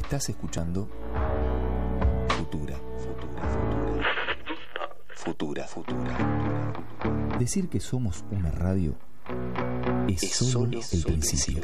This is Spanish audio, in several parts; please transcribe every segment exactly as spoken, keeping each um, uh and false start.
Estás escuchando Futura, Futura, Futura, Futura, Futura. Decir que somos una radio es, es solo, solo el principio.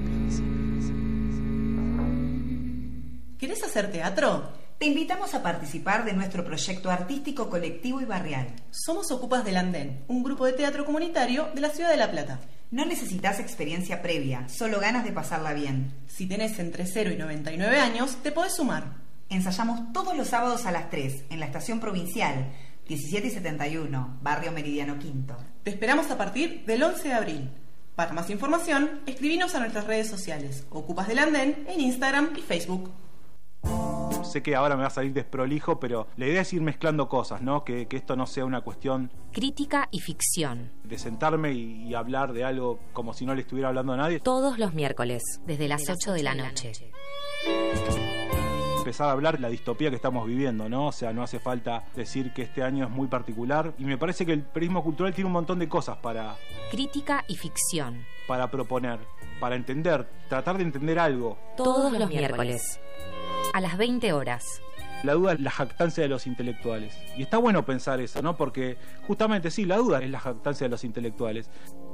¿Querés hacer teatro? Te invitamos a participar de nuestro proyecto artístico colectivo y barrial. Somos Ocupas del Andén, un grupo de teatro comunitario de la ciudad de La Plata. No necesitas experiencia previa, solo ganas de pasarla bien. Si tenés entre cero y noventa y nueve años, te podés sumar. Ensayamos todos los sábados a las tres en la estación provincial diecisiete y setenta y uno, barrio Meridiano Quinto. Te esperamos a partir del once de abril. Para más información, escribinos a nuestras redes sociales, Ocupas del Andén, en Instagram y Facebook. Sé que ahora me va a salir desprolijo, pero la idea es ir mezclando cosas, ¿no? Que, que esto no sea una cuestión... Crítica y ficción. De sentarme y, y hablar de algo como si no le estuviera hablando a nadie. Todos los miércoles, desde las ocho de la noche. Empezar a hablar de la distopía que estamos viviendo, ¿no? O sea, no hace falta decir que este año es muy particular. Y me parece que el periodismo cultural tiene un montón de cosas para... Crítica y ficción. Para proponer, para entender, tratar de entender algo. Todos los miércoles. A las veinte horas. La duda es la jactancia de los intelectuales. Y está bueno pensar eso, ¿no? Porque justamente sí, la duda es la jactancia de los intelectuales.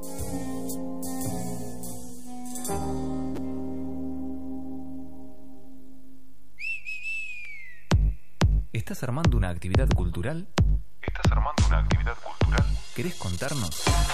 ¿Estás armando una actividad cultural? ¿Estás armando una actividad cultural? ¿Querés contarnos?